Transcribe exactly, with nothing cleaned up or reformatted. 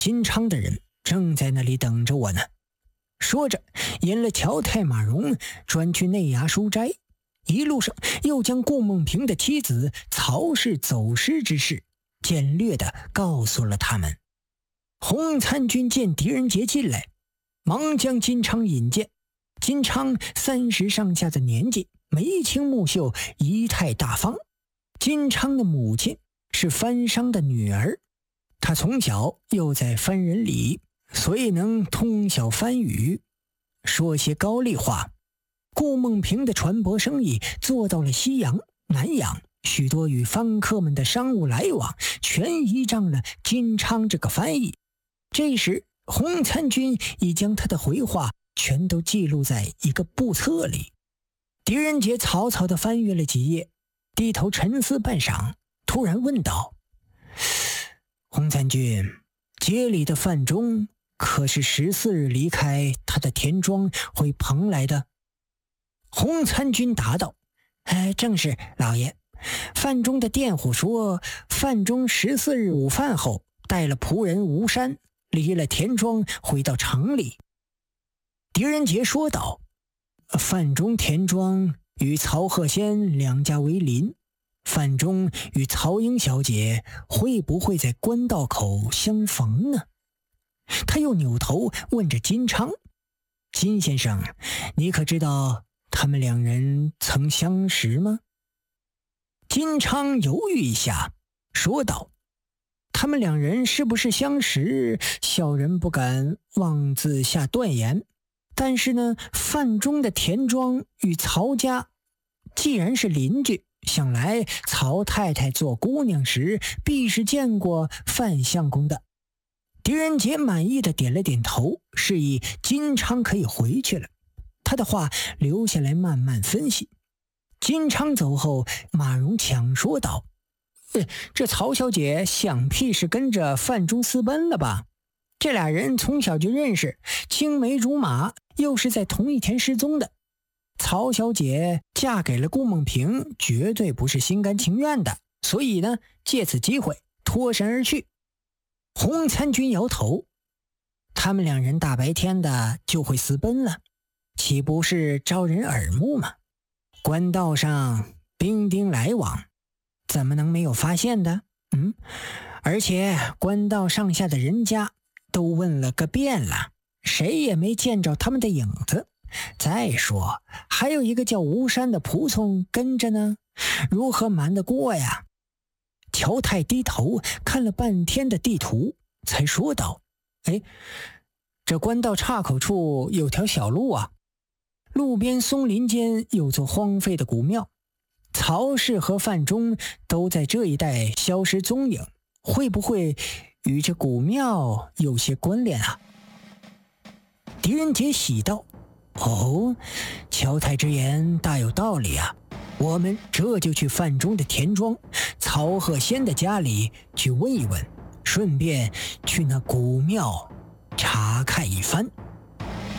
金昌的人正在那里等着我呢。”说着引了乔太马荣转去内衙书斋，一路上又将顾梦平的妻子曹氏走失之事简略地告诉了他们。洪参军见狄仁杰进来，忙将金昌引荐。金昌三十上下的年纪，眉清目秀，仪态大方。金昌的母亲是番商的女儿，他从小又在番人里，所以能通晓番语，说些高丽话。顾梦平的船舶生意做到了西洋、南洋，许多与番客们的商务来往全依仗了金昌这个翻译。这时洪参军已将他的回话全都记录在一个簿册里。狄仁杰草草地翻阅了几页，低头沉思半晌，突然问道：“洪参军，街里的范中可是十四日离开他的田庄回蓬来的？”洪参军答道：“哎，正是，老爷。范中的佃户说，范中十四日午饭后带了仆人吴山，离了田庄回到城里。”狄仁杰说道：“范中田庄与曹鹤仙两家为邻，范中与曹英小姐会不会在官道口相逢呢？”他又扭头问着金昌：“金先生，你可知道他们两人曾相识吗？”金昌犹豫一下，说道：“他们两人是不是相识，小人不敢妄自下断言。但是呢，范中的田庄与曹家既然是邻居，想来曹太太做姑娘时必是见过范相公的。”狄仁杰满意的点了点头，示意金昌可以回去了。他的话留下来慢慢分析。金昌走后，马荣抢说道：“呃，这曹小姐想必是跟着范中私奔了吧？这俩人从小就认识，青梅竹马，又是在同一天失踪的。曹小姐嫁给了顾梦平，绝对不是心甘情愿的，所以呢，借此机会脱身而去。”洪参军摇头：“他们两人大白天的就会私奔了，岂不是招人耳目吗？官道上兵丁来往，怎么能没有发现的？嗯，而且官道上下的人家都问了个遍了，谁也没见着他们的影子。再说还有一个叫吴山的仆从跟着呢，如何瞒得过呀？”乔太低头看了半天的地图，才说道：“哎，这官道岔口处有条小路啊，路边松林间有座荒废的古庙，曹氏和范中都在这一带消失踪影，会不会与这古庙有些关联啊？”狄仁杰喜道：“哦，乔太之言大有道理啊，我们这就去范中的田庄，曹鹤仙的家里去问一问，顺便去那古庙查看一番。”